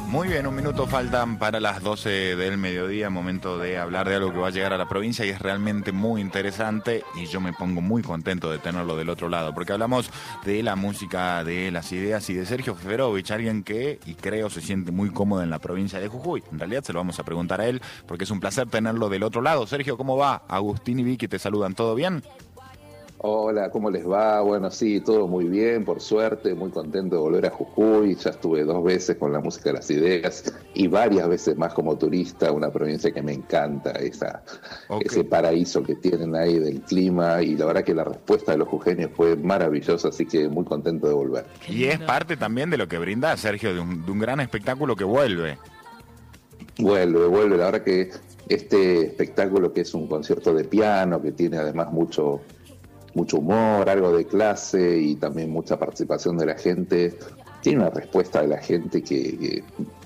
Muy bien, un minuto faltan para las 12 del mediodía, momento de hablar de algo que va a llegar a la provincia y es realmente muy interesante y yo me pongo muy contento de tenerlo del otro lado, porque hablamos de la música, de las ideas y de Sergio Feferovich, alguien que, y creo, se siente muy cómodo en la provincia de Jujuy. En realidad se lo vamos a preguntar a él, porque es un placer tenerlo del otro lado. Sergio, ¿cómo va? Agustín y Vicky te saludan, ¿todo bien? Hola, ¿cómo les va? Bueno, sí, todo muy bien, por suerte, muy contento de volver a Jujuy. Ya estuve 2 veces con la música de las ideas y varias veces más como turista, una provincia que me encanta, Ok. ese paraíso que tienen ahí del clima, y la verdad que la respuesta de los jujeños fue maravillosa, así que muy contento de volver. Y es parte también de lo que brinda Sergio, de un gran espectáculo que vuelve. Vuelve, la verdad que este espectáculo, que es un concierto de piano, que tiene además mucho humor, algo de clase y también mucha participación de la gente, tiene una respuesta de la gente que